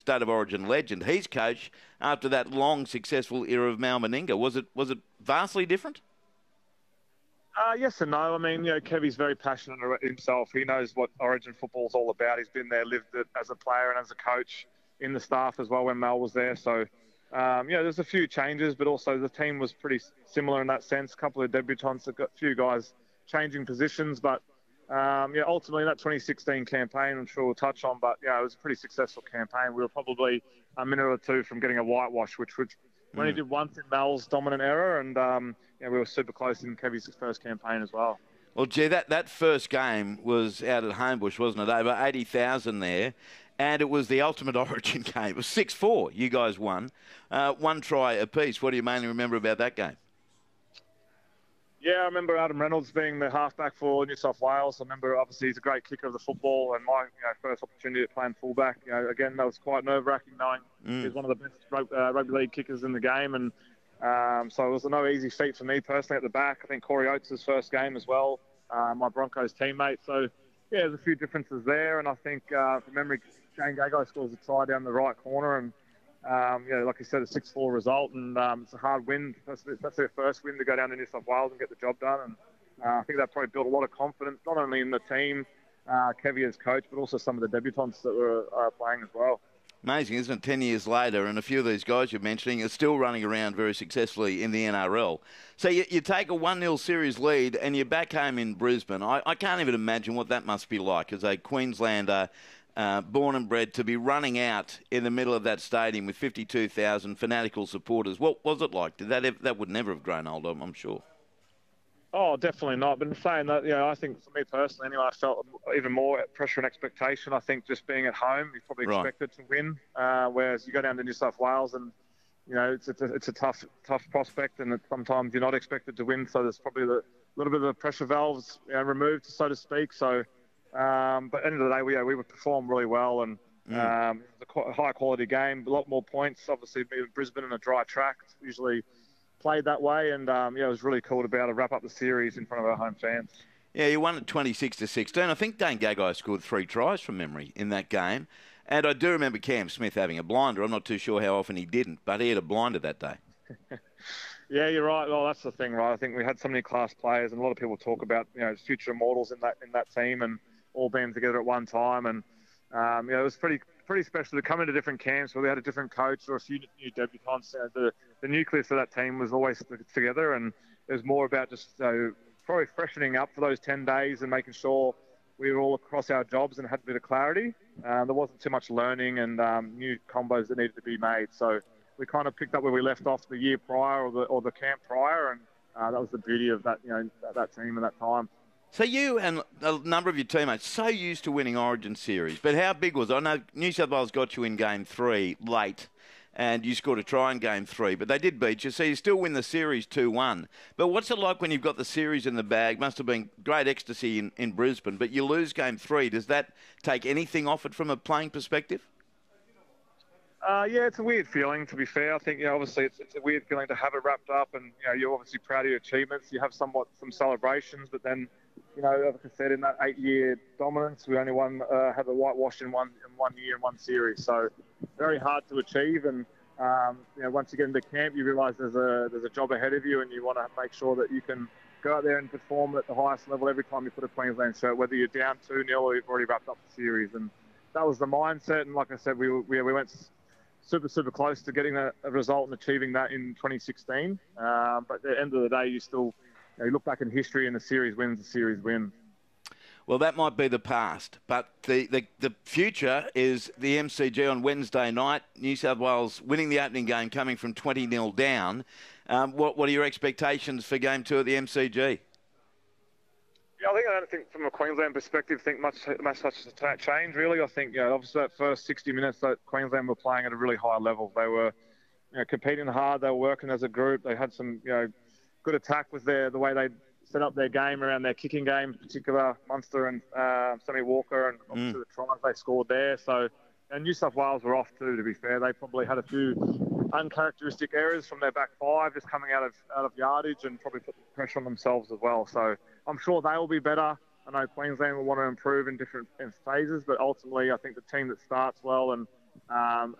State of Origin legend. He's coach after that long, successful era of Mal Meninga. Was it vastly different? Yes and no. I mean, Kevy's very passionate himself. He knows what Origin football's all about. He's been there, lived it as a player and as a coach in the staff as well when Mal was there. So, there's a few changes, but also the team was pretty similar in that sense. A couple of debutants, a few guys changing positions, but ultimately that 2016 campaign, I'm sure we'll touch on, but it was a pretty successful campaign. We were probably a minute or two from getting a whitewash, which we only did once in Mal's dominant era, and we were super close in Kevy's first campaign as well. Well, gee, that first game was out at Homebush, wasn't it? Over 80,000 there, and it was the ultimate Origin game. It was 6-4. You guys won. One try apiece. What do you mainly remember about that game? Yeah, I remember Adam Reynolds being the halfback for New South Wales. I remember, obviously, he's a great kicker of the football, and my first opportunity at playing fullback. Again, that was quite nerve-wracking knowing he's one of the best rugby league kickers in the game, and so it was no easy feat for me personally at the back. I think Corey Oates' first game as well, my Broncos teammate. So, there's a few differences there, and I think, from memory, Shane Gagai scores a try down the right corner, and like you said, a 6-4 result, and it's a hard win. That's their first win to go down to New South Wales and get the job done. And I think that probably built a lot of confidence, not only in the team, Kevy as coach, but also some of the debutants that were playing as well. Amazing, isn't it? 10 years later, and a few of these guys you're mentioning are still running around very successfully in the NRL. So you take a 1-0 series lead and you're back home in Brisbane. I can't even imagine what that must be like as a Queenslander born and bred to be running out in the middle of that stadium with 52,000 fanatical supporters. What was it like? That would never have grown old, I'm sure. Oh, definitely not. But in saying that, I think for me personally, anyway, I felt even more pressure and expectation. I think just being at home, you probably expected to win, whereas you go down to New South Wales and it's a tough prospect, and sometimes you're not expected to win. So there's probably a little bit of the pressure valves removed, so to speak. So, but at the end of the day, we would perform really well, and it was a high quality game, a lot more points. Obviously, Brisbane and a dry track usually played that way, and it was really cool to be able to wrap up the series in front of our home fans. Yeah, you won at 26-16. I think Dane Gagai scored 3 tries from memory in that game, and I do remember Cam Smith having a blinder. I'm not too sure how often he didn't, but he had a blinder that day. Yeah, you're right. Well, that's the thing, right? I think we had so many class players, and a lot of people talk about future immortals in that team, and all being together at one time, and it was pretty special to come into different camps where we had a different coach or a few new debutants. The nucleus of that team was always together, and it was more about just probably freshening up for those 10 days and making sure we were all across our jobs and had a bit of clarity. There wasn't too much learning and new combos that needed to be made. So we kind of picked up where we left off the year prior or the camp prior, and that was the beauty of that that team at that time. So you and a number of your teammates so used to winning Origin series, but how big was it? I know New South Wales got you in Game 3 late, and you scored a try in Game 3, but they did beat you, so you still win the series 2-1. But what's it like when you've got the series in the bag? Must have been great ecstasy in Brisbane, but you lose Game 3. Does that take anything off it from a playing perspective? Yeah, it's a weird feeling, to be fair. I think, obviously it's a weird feeling to have it wrapped up, and, you're obviously proud of your achievements. You have some celebrations, but then, like I said, in that 8-year dominance, we only had a whitewash in one year in one series. So very hard to achieve. And, once you get into camp, you realise there's a job ahead of you, and you want to make sure that you can go out there and perform at the highest level every time you put a Queensland shirt, whether you're down 2-0 or you've already wrapped up the series. And that was the mindset. And like I said, we went super close to getting a result and achieving that in 2016. But at the end of the day, you still you look back in history, and the series wins, the series win. Well, that might be the past, but the future is the MCG on Wednesday night. New South Wales winning the opening game, coming from 20-0 down. What are your expectations for Game 2 at the MCG? Yeah, I don't think from a Queensland perspective, much has changed, really. I think, obviously that first 60 minutes that Queensland were playing at a really high level. They were competing hard. They were working as a group. They had some good attack with the way they set up their game around their kicking game, in particular Munster and Sammy Walker, and obviously the tries they scored there. So, and New South Wales were off too, to be fair. They probably had a few uncharacteristic errors from their back five, just coming out of yardage, and probably put pressure on themselves as well. So I'm sure they will be better. I know Queensland will want to improve in different phases, but ultimately I think the team that starts well and